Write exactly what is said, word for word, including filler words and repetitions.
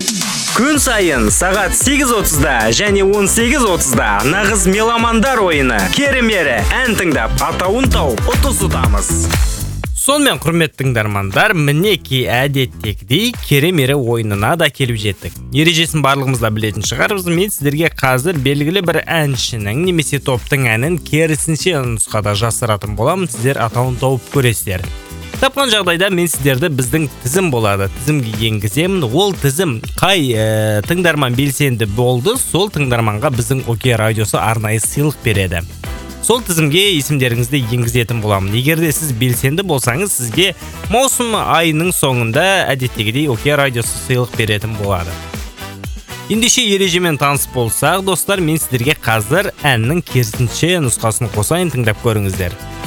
Күн сайын сағат сегіз отызда және он сегіз отызда нағыз меломандар ойыны керемері ән тыңдап атауын тауып ұтыс ұтамыз. Сонымен құрметті тыңдармандар, мінеки әдеттегідей керемері ойынына да келіп жеттік. Ережесін барлығымыз да білетін шығармыз. Мен сіздерге қазір белгілі бір әншінің немесе топтың әнін керісінше нұсқада жасыратын боламын. Сіздер атауын тауып көресіздер. Тапқан жағдайда мен сіздерді біздің тізім болады, тізімге енгіземін. Ол тізім қай ә, тыңдарман белсенді болды, сол тыңдарманға біздің ОК радиосы арнайы сыйлық береді. Сол тізімге есімдеріңізді енгізетін боламын. Егер де сіз белсенді болсаңыз, сізге маусым айының соңында әдеттегідей ОК радиосы сыйлық беретін болады. Ендеше ережемен таныс болсақ, достар, мен сіздерге қазір әннің керісінше нұсқасын қосайын, тыңдап көріңіздер.